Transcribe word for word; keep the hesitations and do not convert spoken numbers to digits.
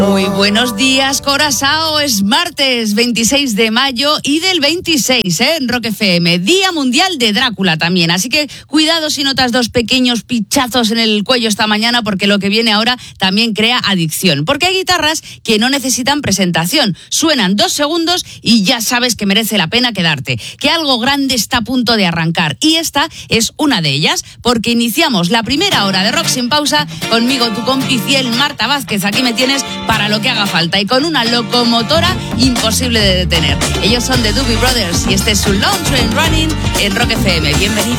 Muy buenos días, Corazao. Es martes veintiséis de mayo y del veintiséis, ¿eh? En Rock F M. Día Mundial de Drácula también. Así que cuidado si notas dos pequeños pinchazos en el cuello esta mañana, porque lo que viene ahora también crea adicción. Porque hay guitarras que no necesitan presentación. Suenan dos segundos y ya sabes que merece la pena quedarte. Que algo grande está a punto de arrancar. Y esta es una de ellas, porque iniciamos la primera hora de Rock Sin Pausa conmigo, tu compi fiel, Marta Vázquez. Aquí me tienes para lo que haga falta y con una locomotora imposible de detener. Ellos son The Doobie Brothers y este es su Long Train Running en Rock F M. Bienvenidos.